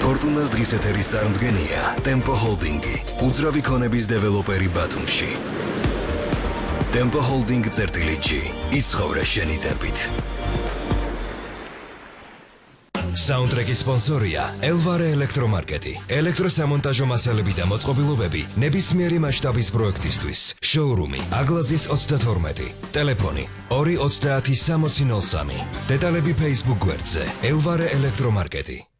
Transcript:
ფორტუნას დღის ეთერის წარმდგენია Tempo Holding-ი, უძრავი ქონების დეველოპერი ბათუმში. Tempo Holding-ი იცხოვრე შენი ტემპით. Soundtrack-ის სპონსორია Elvare ელექტრომარკეტი. ელექტროსამონტაჟო მასალები და მოწყობილობები ნებისმიერი მასშტაბის პროექტისთვის. Showroom-ი აგლაძის 32. ტელეფონი 230 6003. დეტალები Facebook გვერდზე Elvare ელექტრომარკეტი.